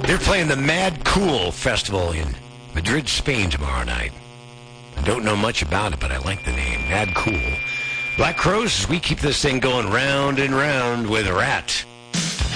They're playing the Mad Cool Festival in Madrid, Spain tomorrow night. I don't know much about it, but I like the name, Mad Cool. Black Crows, we keep this thing going round and round with Rat.